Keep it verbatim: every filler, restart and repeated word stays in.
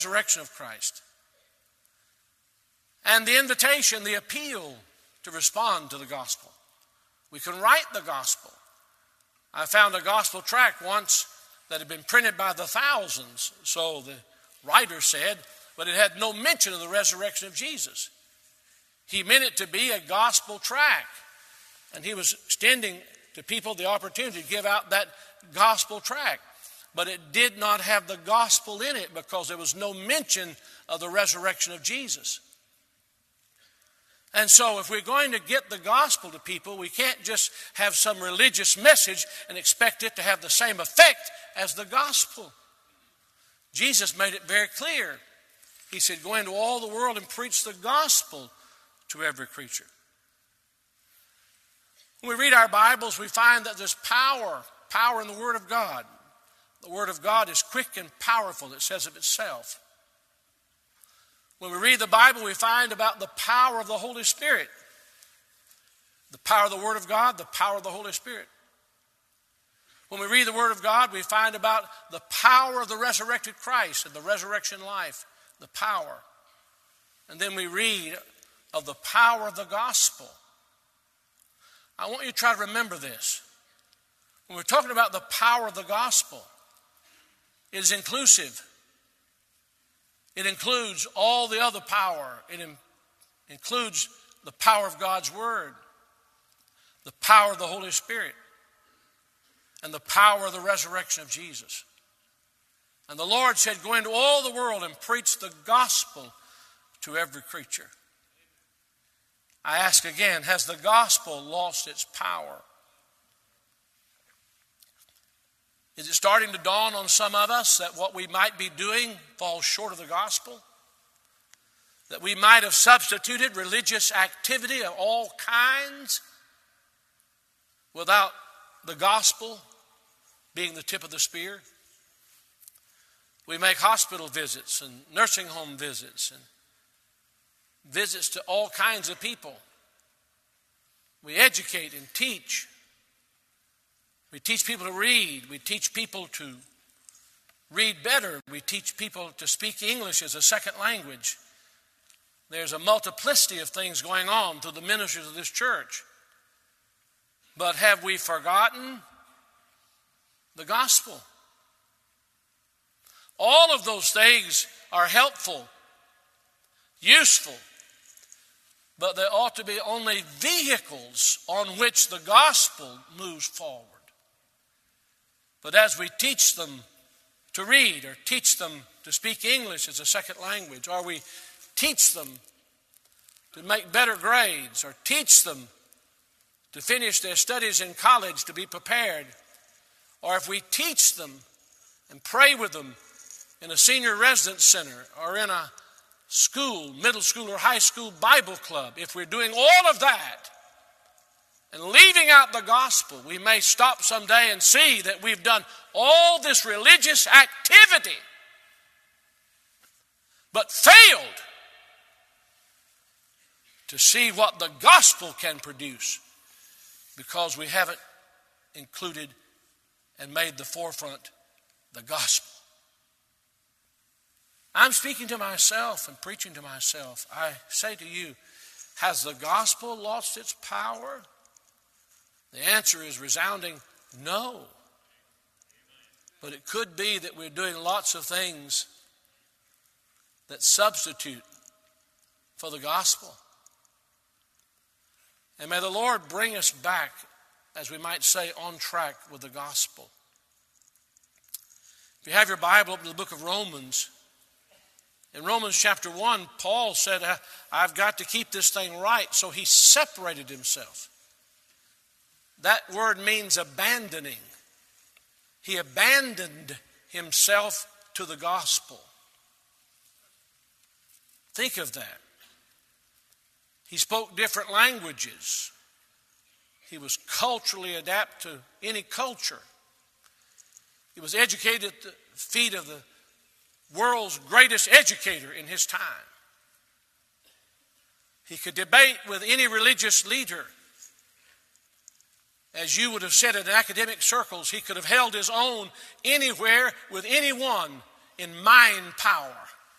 resurrection of Christ. And the invitation, the appeal to respond to the gospel. We can write the gospel. I found a gospel tract once that had been printed by the thousands, so the writer said, but it had no mention of the resurrection of Jesus. He meant it to be a gospel tract, and he was extending to people the opportunity to give out that gospel tract. But it did not have the gospel in it because there was no mention of the resurrection of Jesus. And so if we're going to get the gospel to people, we can't just have some religious message and expect it to have the same effect as the gospel. Jesus made it very clear. He said, go into all the world and preach the gospel to every creature. When we read our Bibles, we find that there's power, power in the Word of God. The Word of God is quick and powerful, it says of itself. When we read the Bible, we find about the power of the Holy Spirit. The power of the Word of God, the power of the Holy Spirit. When we read the Word of God, we find about the power of the resurrected Christ and the resurrection life, the power. And then we read of the power of the gospel. I want you to try to remember this. When we're talking about the power of the gospel, it is inclusive. It includes all the other power. It in, includes the power of God's Word, the power of the Holy Spirit, and the power of the resurrection of Jesus. And the Lord said, go into all the world and preach the gospel to every creature. I ask again, has the gospel lost its power? Is it starting to dawn on some of us that what we might be doing falls short of the gospel? That we might have substituted religious activity of all kinds without the gospel being the tip of the spear? We make hospital visits and nursing home visits and visits to all kinds of people. We educate and teach. We teach people to read. We teach people to read better. We teach people to speak English as a second language. There's a multiplicity of things going on through the ministries of this church. But have we forgotten the gospel? All of those things are helpful, useful, but they ought to be only vehicles on which the gospel moves forward. But as we teach them to read or teach them to speak English as a second language, or we teach them to make better grades, or teach them to finish their studies in college to be prepared, or if we teach them and pray with them in a senior residence center or in a school, middle school or high school Bible club, if we're doing all of that and leaving out the gospel, we may stop someday and see that we've done all this religious activity but failed to see what the gospel can produce because we haven't included and made the forefront the gospel. I'm speaking to myself and preaching to myself. I say to you, has the gospel lost its power? The answer is resounding no. But it could be that we're doing lots of things that substitute for the gospel. And may the Lord bring us back, as we might say, on track with the gospel. If you have your Bible, open to the book of Romans. In Romans chapter one, Paul said, I've got to keep this thing right. So he separated himself. That word means abandoning. He abandoned himself to the gospel. Think of that. He spoke different languages. He was culturally adapt to any culture. He was educated at the feet of the world's greatest educator in his time. He could debate with any religious leader. As you would have said in academic circles, he could have held his own anywhere with anyone in mind power.